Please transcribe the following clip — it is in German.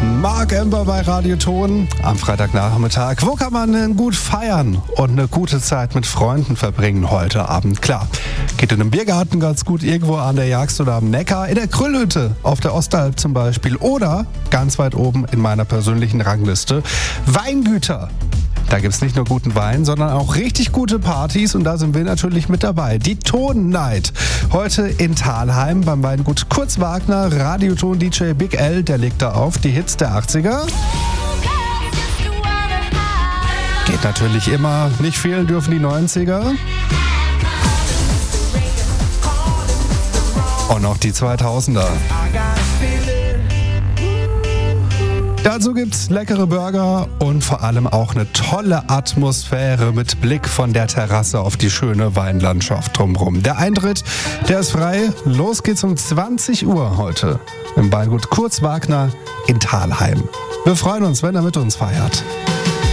Marc Ember bei Radioton am Freitagnachmittag. Wo kann man denn gut feiern und eine gute Zeit mit Freunden verbringen heute Abend? Klar, geht in einem Biergarten ganz gut, irgendwo an der Jagst oder am Neckar, in der Grillhütte auf der Ostalb zum Beispiel oder ganz weit oben in meiner persönlichen Rangliste Weingüter. Da gibt es nicht nur guten Wein, sondern auch richtig gute Partys und da sind wir natürlich mit dabei. Die Ton Night. Heute in Thalheim beim Weingut Kurz Wagner. Radioton-DJ Big L, der legt da auf die Hits der 80er. Geht natürlich immer, nicht fehlen dürfen die 90er. Und noch die 2000er. Dazu gibt's leckere Burger und vor allem auch eine tolle Atmosphäre mit Blick von der Terrasse auf die schöne Weinlandschaft drumherum. Der Eintritt, der ist frei. Los geht's um 20 Uhr heute im Weingut Kurz Wagner in Thalheim. Wir freuen uns, wenn ihr mit uns feiert.